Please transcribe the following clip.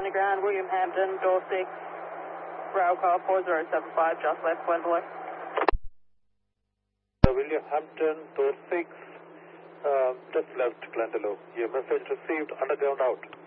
underground, William Hampton, door 6, rail car 4075, just left Glendalough. William Hampton, door 6, just left Glendalough. Your message received, underground out.